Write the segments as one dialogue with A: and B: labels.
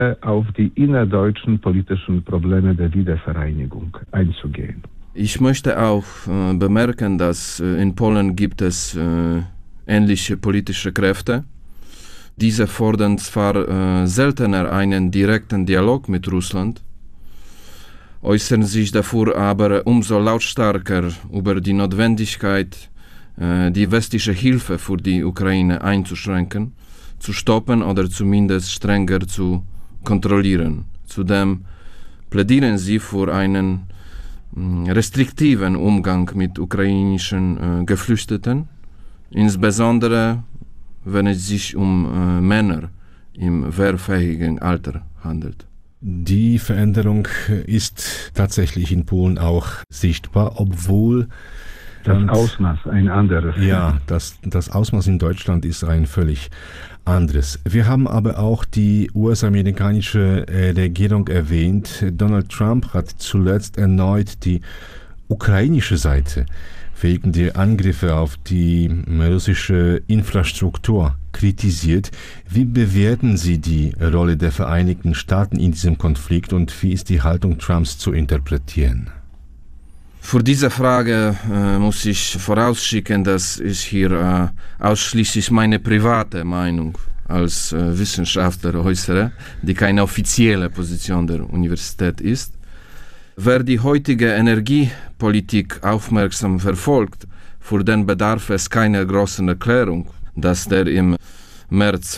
A: auf die innerdeutschen politischen Probleme der Wiedervereinigung einzugehen.
B: Ich möchte auch bemerken, dass in Polen gibt es ähnliche politische Kräfte. Diese fordern zwar seltener einen direkten Dialog mit Russland, äußern sich dafür aber umso lautstarker über die Notwendigkeit, die westliche Hilfe für die Ukraine einzuschränken, zu stoppen oder zumindest strenger zu kontrollieren. Zudem plädieren sie für einen restriktiven Umgang mit ukrainischen Geflüchteten, insbesondere wenn es sich um Männer im wehrfähigen Alter handelt.
C: Die Veränderung ist tatsächlich in Polen auch sichtbar, obwohl
A: das Ausmaß ein anderes.
C: Ja, das Ausmaß in Deutschland ist ein völlig anderes. Wir haben aber auch die US-amerikanische Regierung erwähnt. Donald Trump hat zuletzt erneut die ukrainische Seite wegen der Angriffe auf die russische Infrastruktur kritisiert. Wie bewerten Sie die Rolle der Vereinigten Staaten in diesem Konflikt und wie ist die Haltung Trumps zu interpretieren?
B: Für diese Frage muss ich vorausschicken, dass ich hier ausschließlich meine private Meinung als Wissenschaftler äußere, die keine offizielle Position der Universität ist. Wer die heutige Energiepolitik aufmerksam verfolgt, für den bedarf es keiner großen Erklärung, dass der im März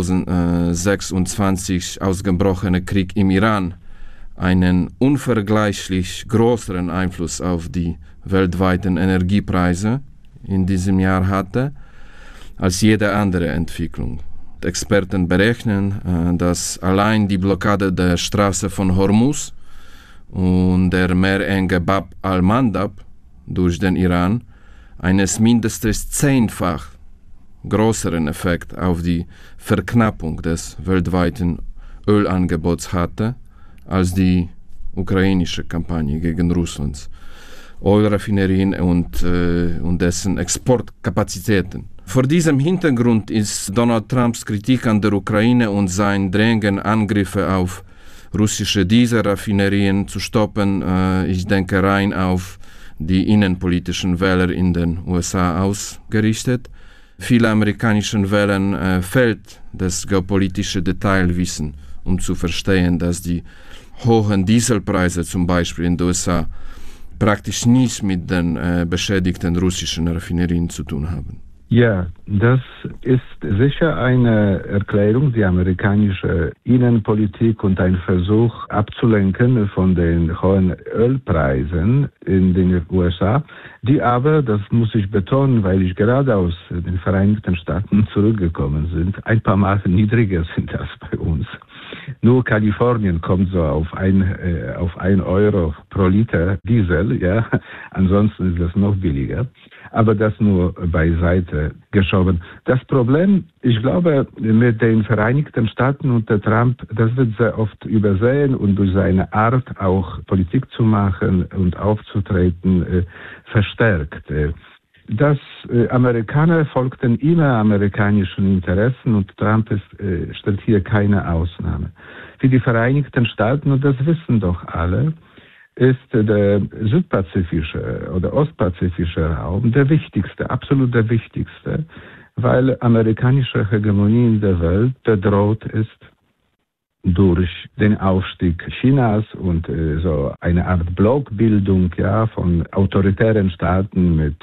B: 2026 ausgebrochene Krieg im Iran einen unvergleichlich größeren Einfluss auf die weltweiten Energiepreise in diesem Jahr hatte, als jede andere Entwicklung. Experten berechnen, dass allein die Blockade der Straße von Hormuz und der meerenge Bab al-Mandab durch den Iran eines mindestens 10-fach größeren Effekt auf die Verknappung des weltweiten Ölangebots hatte, als die ukrainische Kampagne gegen Russlands Ölraffinerien und dessen Exportkapazitäten. Vor diesem Hintergrund ist Donald Trumps Kritik an der Ukraine und sein Drängen, Angriffe auf russische Dieselraffinerien zu stoppen, ich denke rein auf die innenpolitischen Wähler in den USA ausgerichtet. Vielen amerikanischen Wählern fehlt das geopolitische Detailwissen, um zu verstehen, dass die hohen Dieselpreise zum Beispiel in den USA praktisch nichts mit den beschädigten russischen Raffinerien zu tun haben.
A: Ja, das ist sicher eine Erklärung, die amerikanische Innenpolitik und ein Versuch abzulenken von den hohen Ölpreisen in den USA, die aber, das muss ich betonen, weil ich gerade aus den Vereinigten Staaten zurückgekommen bin, ein paar Mal niedriger sind als bei uns. Nur Kalifornien kommt so auf 1 Euro pro Liter Diesel, ja. Ansonsten ist das noch billiger. Aber das nur beiseite geschoben. Das Problem, ich glaube, mit den Vereinigten Staaten unter Trump, das wird sehr oft übersehen und durch seine Art auch Politik zu machen und aufzutreten verstärkt. Dass Amerikaner folgten immer amerikanischen Interessen und Trump stellt hier keine Ausnahme. Für die Vereinigten Staaten, und das wissen doch alle, ist der südpazifische oder ostpazifische Raum der wichtigste, absolut der wichtigste, weil amerikanische Hegemonie in der Welt bedroht ist durch den Aufstieg Chinas und so eine Art Blockbildung, ja, von autoritären Staaten mit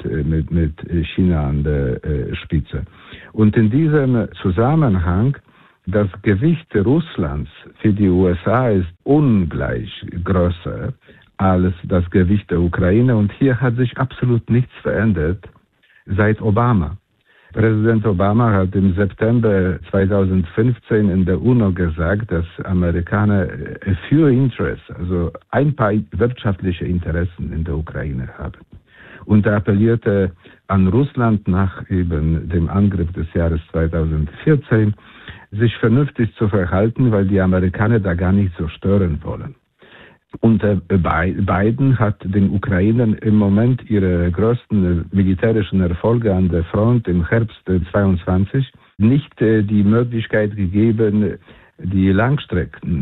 A: China an der Spitze. Und in diesem Zusammenhang das Gewicht Russlands für die USA ist ungleich größer als das Gewicht der Ukraine. Und hier hat sich absolut nichts verändert seit Obama. Präsident Obama hat im September 2015 in der UNO gesagt, dass Amerikaner a few interests, also ein paar wirtschaftliche Interessen in der Ukraine haben. Und er appellierte an Russland nach eben dem Angriff des Jahres 2014, sich vernünftig zu verhalten, weil die Amerikaner da gar nicht so stören wollen. Und Biden hat den Ukrainern im Moment ihre größten militärischen Erfolge an der Front im Herbst 2022 nicht die Möglichkeit gegeben, die Langstrecken